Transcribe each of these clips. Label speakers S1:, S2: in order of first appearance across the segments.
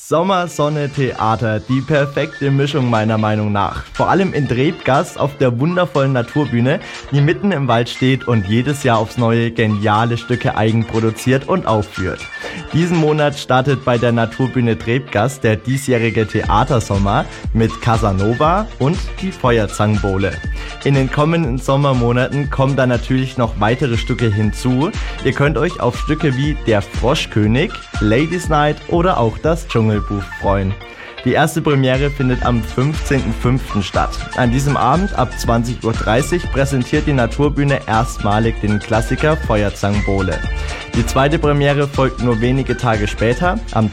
S1: Sommer, Sonne, Theater, die perfekte Mischung meiner Meinung nach. Vor allem in Trebgast auf der wundervollen Naturbühne, die mitten im Wald steht und jedes Jahr aufs Neue geniale Stücke eigenproduziert und aufführt. Diesen Monat startet bei der Naturbühne Trebgast der diesjährige Theatersommer mit Casanova und die Feuerzangenbowle. In den kommenden Sommermonaten kommen da natürlich noch weitere Stücke hinzu. Ihr könnt euch auf Stücke wie Der Froschkönig, Ladies Night oder auch das Dschungelbuch freuen. Die erste Premiere findet am 15.05. statt. An diesem Abend ab 20.30 Uhr präsentiert die Naturbühne erstmalig den Klassiker Feuerzangenbowle. Die zweite Premiere folgt nur wenige Tage später, am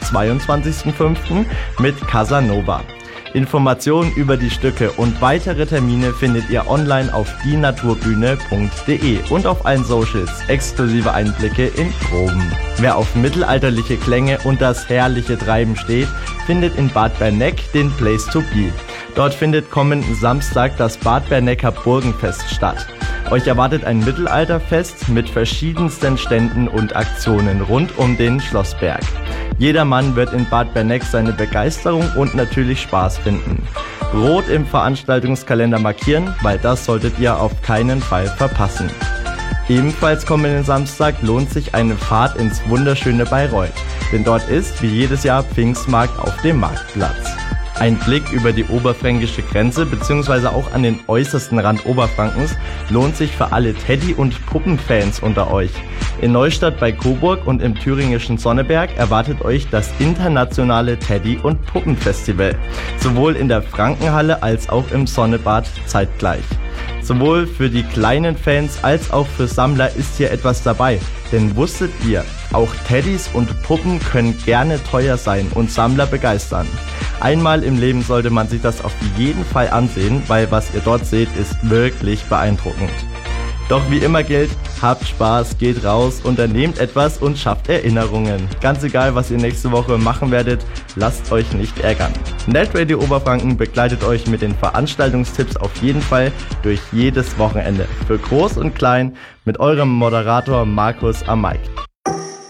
S1: 22.05. mit Casanova. Informationen über die Stücke und weitere Termine findet ihr online auf dienaturbühne.de und auf allen Socials, exklusive Einblicke in Proben. Wer auf mittelalterliche Klänge und das herrliche Treiben steht, findet in Bad Berneck den Place to Be. Dort findet kommenden Samstag das Bad Bernecker Burgenfest statt. Euch erwartet ein Mittelalterfest mit verschiedensten Ständen und Aktionen rund um den Schlossberg. Jeder Mann wird in Bad Berneck seine Begeisterung und natürlich Spaß finden. Rot im Veranstaltungskalender markieren, weil das solltet ihr auf keinen Fall verpassen. Ebenfalls kommenden Samstag lohnt sich eine Fahrt ins wunderschöne Bayreuth, denn dort ist wie jedes Jahr Pfingstmarkt auf dem Marktplatz. Ein Blick über die oberfränkische Grenze bzw. auch an den äußersten Rand Oberfrankens lohnt sich für alle Teddy- und Puppenfans unter euch. In Neustadt bei Coburg und im thüringischen Sonneberg erwartet euch das internationale Teddy- und Puppenfestival, sowohl in der Frankenhalle als auch im Sonnebad zeitgleich. Sowohl für die kleinen Fans als auch für Sammler ist hier etwas dabei, denn wusstet ihr, auch Teddys und Puppen können gerne teuer sein und Sammler begeistern. Einmal im Leben sollte man sich das auf jeden Fall ansehen, weil was ihr dort seht, ist wirklich beeindruckend. Doch wie immer gilt, habt Spaß, geht raus, unternehmt etwas und schafft Erinnerungen. Ganz egal, was ihr nächste Woche machen werdet, lasst euch nicht ärgern. Netradio Oberfranken begleitet euch mit den Veranstaltungstipps auf jeden Fall durch jedes Wochenende. Für Groß und Klein mit eurem Moderator Markus am Mic.